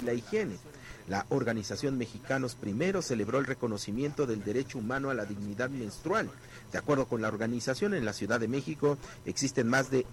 la higiene. La organización Mexicanos Primero celebró el reconocimiento del derecho humano a la dignidad menstrual. De acuerdo con la organización, en la Ciudad de México existen más de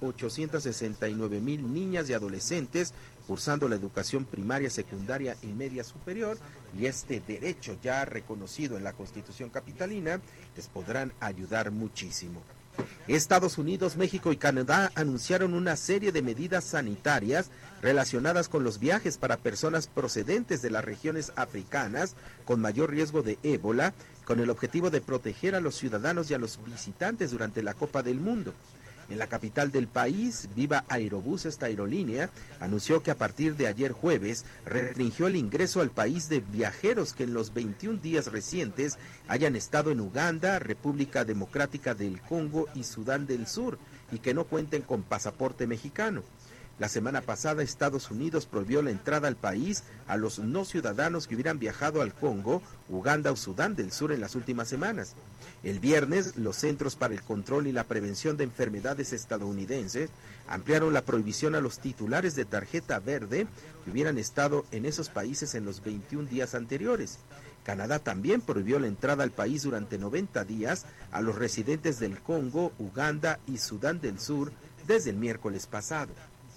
869,000 niñas y adolescentes cursando la educación primaria, secundaria y media superior, y este derecho ya reconocido en la Constitución capitalina les podrán ayudar muchísimo. Estados Unidos, México y Canadá anunciaron una serie de medidas sanitarias relacionadas con los viajes para personas procedentes de las regiones africanas con mayor riesgo de ébola, con el objetivo de proteger a los ciudadanos y a los visitantes durante la Copa del Mundo. En la capital del país, Viva Aerobús, esta aerolínea, anunció que a partir de ayer jueves restringió el ingreso al país de viajeros que en los 21 días recientes hayan estado en Uganda, República Democrática del Congo y Sudán del Sur y que no cuenten con pasaporte mexicano. La semana pasada, Estados Unidos prohibió la entrada al país a los no ciudadanos que hubieran viajado al Congo, Uganda o Sudán del Sur en las últimas semanas. El viernes, los Centros para el Control y la Prevención de Enfermedades estadounidenses ampliaron la prohibición a los titulares de tarjeta verde que hubieran estado en esos países en los 21 días anteriores. Canadá también prohibió la entrada al país durante 90 días a los residentes del Congo, Uganda y Sudán del Sur desde el miércoles pasado.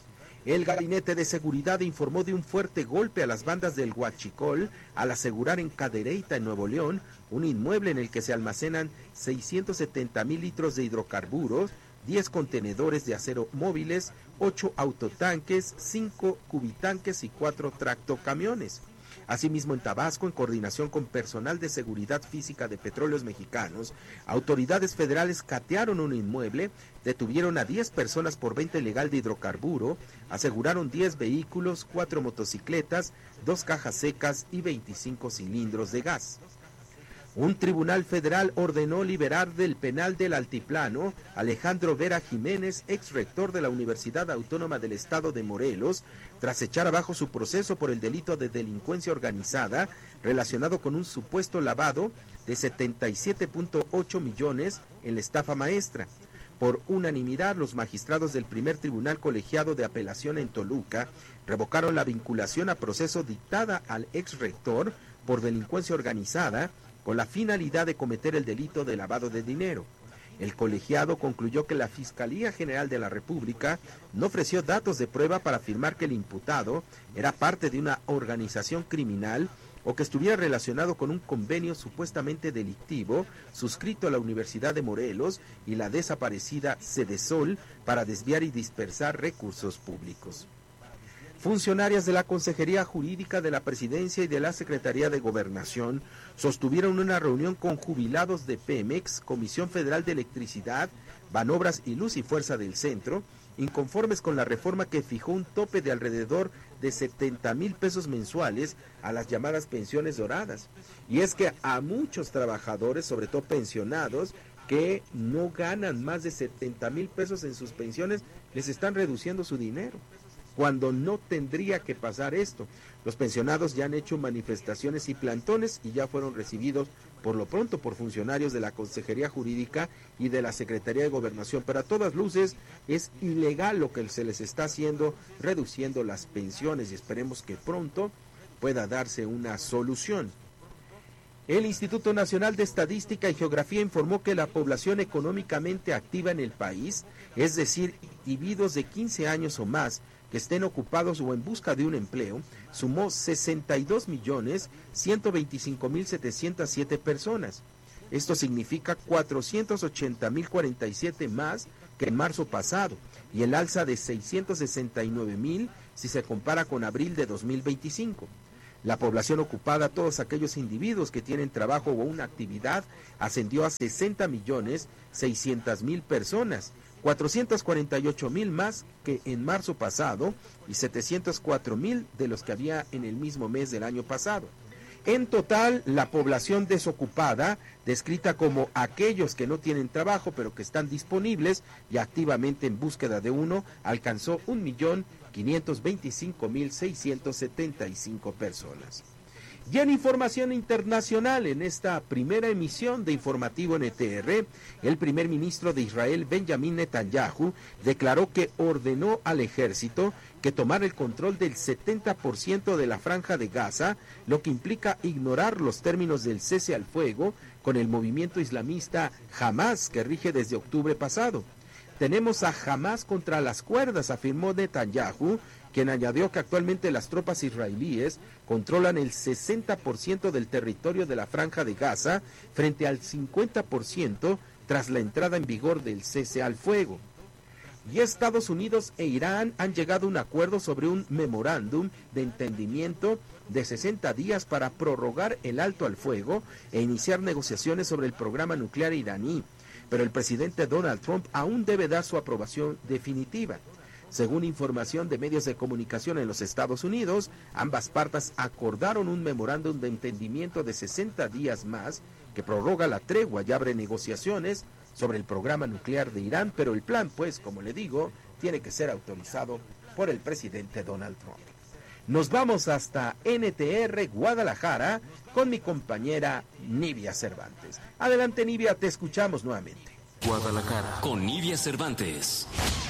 El Gabinete de Seguridad informó de un fuerte golpe a las bandas del Huachicol al asegurar en Cadereyta, en Nuevo León, un inmueble en el que se almacenan 670,000 litros de hidrocarburos, 10 contenedores de acero móviles, 8 autotanques, 5 cubitanques y 4 tractocamiones. Asimismo, en Tabasco, en coordinación con personal de seguridad física de Petróleos Mexicanos, autoridades federales catearon un inmueble, detuvieron a 10 personas por venta ilegal de hidrocarburo, aseguraron 10 vehículos, 4 motocicletas, 2 cajas secas y 25 cilindros de gas. Un tribunal federal ordenó liberar del penal del Altiplano a Alejandro Vera Jiménez, ex rector de la Universidad Autónoma del Estado de Morelos, tras echar abajo su proceso por el delito de delincuencia organizada relacionado con un supuesto lavado de 77.8 millones en la estafa maestra. Por unanimidad, los magistrados del primer tribunal colegiado de apelación en Toluca revocaron la vinculación a proceso dictada al ex rector por delincuencia organizada con la finalidad de cometer el delito de lavado de dinero. El colegiado concluyó que la Fiscalía General de la República no ofreció datos de prueba para afirmar que el imputado era parte de una organización criminal o que estuviera relacionado con un convenio supuestamente delictivo suscrito a la Universidad de Morelos y la desaparecida Sedesol para desviar y dispersar recursos públicos. Funcionarias de la Consejería Jurídica de la Presidencia y de la Secretaría de Gobernación sostuvieron una reunión con jubilados de Pemex, Comisión Federal de Electricidad, Banobras y Luz y Fuerza del Centro, inconformes con la reforma que fijó un tope de alrededor de 70,000 pesos mensuales a las llamadas pensiones doradas. Y es que a muchos trabajadores, sobre todo pensionados, que no ganan más de 70,000 pesos en sus pensiones, les están reduciendo su dinero, cuando no tendría que pasar esto. Los pensionados ya han hecho manifestaciones y plantones y ya fueron recibidos por lo pronto por funcionarios de la Consejería Jurídica y de la Secretaría de Gobernación, pero a todas luces es ilegal lo que se les está haciendo, reduciendo las pensiones, y esperemos que pronto pueda darse una solución. El Instituto Nacional de Estadística y Geografía informó que la población económicamente activa en el país, es decir, individuos de 15 años o más, que estén ocupados o en busca de un empleo, sumó 62,125,707 personas. Esto significa 480,047 más que en marzo pasado, y el alza de 669,000 si se compara con abril de 2025. La población ocupada, todos aquellos individuos que tienen trabajo o una actividad, ascendió a 60,600,000 personas, 448,000 más que en marzo pasado y 704,000 de los que había en el mismo mes del año pasado. En total, la población desocupada, descrita como aquellos que no tienen trabajo pero que están disponibles y activamente en búsqueda de uno, alcanzó 1,525,675 personas. Y en información internacional, en esta primera emisión de Informativo NTR, el primer ministro de Israel, Benjamin Netanyahu, declaró que ordenó al ejército que tomara el control del 70% de la franja de Gaza, lo que implica ignorar los términos del cese al fuego con el movimiento islamista Hamas, que rige desde octubre pasado. Tenemos a Hamas contra las cuerdas, afirmó Netanyahu, quien añadió que actualmente las tropas israelíes controlan el 60% del territorio de la franja de Gaza frente al 50% tras la entrada en vigor del cese al fuego. Y Estados Unidos e Irán han llegado a un acuerdo sobre un memorándum de entendimiento de 60 días para prorrogar el alto al fuego e iniciar negociaciones sobre el programa nuclear iraní. Pero el presidente Donald Trump aún debe dar su aprobación definitiva. Según información de medios de comunicación en los Estados Unidos, ambas partes acordaron un memorándum de entendimiento de 60 días más que prorroga la tregua y abre negociaciones sobre el programa nuclear de Irán, pero el plan, pues, como le digo, tiene que ser autorizado por el presidente Donald Trump. Nos vamos hasta NTR Guadalajara con mi compañera Nivia Cervantes. Adelante, Nivia, te escuchamos nuevamente. Guadalajara con Nivia Cervantes.